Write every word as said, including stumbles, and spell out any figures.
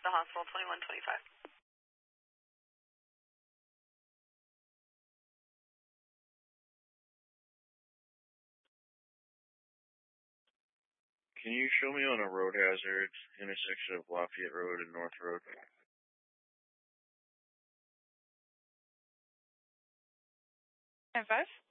the hospital, twenty-one twenty-five. Can you show me on a road hazard intersection of Lafayette Road and North Road? ten five.